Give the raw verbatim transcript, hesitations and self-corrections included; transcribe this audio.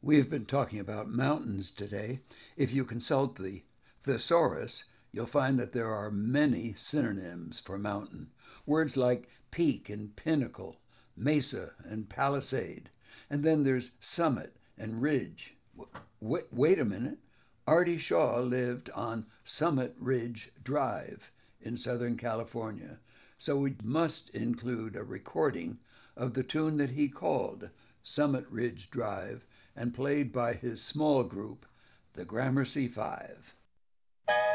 We have been talking about mountains today. If you consult the thesaurus, you'll find that there are many synonyms for mountain. Words like peak and pinnacle, mesa and palisade. And then there's summit and ridge. Wait, wait a minute. Artie Shaw lived on Summit Ridge Drive in Southern California, so we must include a recording of the tune that he called Summit Ridge Drive and played by his small group, the Gramercy Five.